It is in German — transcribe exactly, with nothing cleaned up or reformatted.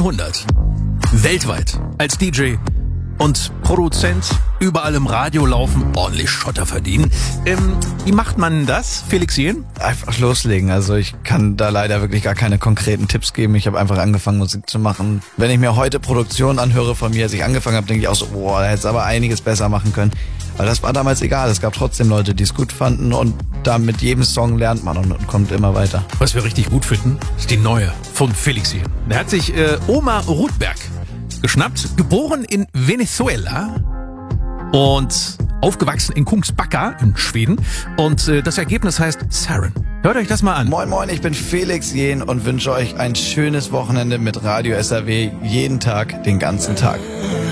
hundert. Weltweit als D J und Produzent, überall im Radio laufen, ordentlich Schotter verdienen. Ähm, wie macht man das, Felix Jähn? Einfach loslegen. Also ich kann da leider wirklich gar keine konkreten Tipps geben. Ich habe einfach angefangen, Musik zu machen. Wenn ich mir heute Produktionen anhöre von mir, als ich angefangen habe, denke ich auch so, boah, da hätte es aber einiges besser machen können. Weil das war damals egal. Es gab trotzdem Leute, die es gut fanden und da mit jedem Song lernt man und, und kommt immer weiter. Was wir richtig gut finden, ist die neue von Felix Jähn. Der hat sich äh, Omar Rudberg geschnappt, geboren in Venezuela und aufgewachsen in Kungsbacka in Schweden. Und äh, das Ergebnis heißt Saren. Hört euch das mal an. Moin Moin, ich bin Felix Jähn und wünsche euch ein schönes Wochenende mit Radio S R W jeden Tag, den ganzen Tag.